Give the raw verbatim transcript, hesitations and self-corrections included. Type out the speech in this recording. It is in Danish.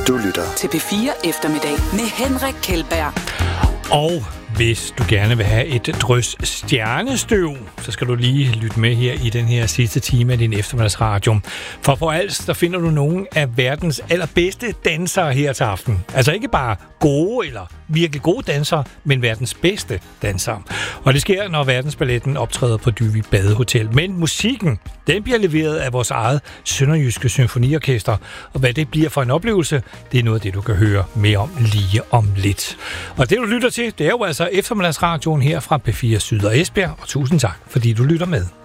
Du lytter til P fire Eftermiddag med Henrik Kjeldberg. Og hvis du gerne vil have et drøs stjernestøv, så skal du lige lytte med her i den her sidste time af din eftermiddagsradio. For på Als, der finder du nogle af verdens allerbedste dansere her til aften. Altså ikke bare gode eller virkelig gode dansere, men verdens bedste dansere. Og det sker, når Verdensballetten optræder på Dyvig Badehotel. Men musikken, den bliver leveret af vores eget Sønderjyske Symfoniorkester. Og hvad det bliver for en oplevelse, det er noget af det, du kan høre mere om lige om lidt. Og det, du lytter til, det er jo altså eftermiddagsradioen her fra P fire Syd og Esbjerg. Og tusind tak, fordi du lytter med.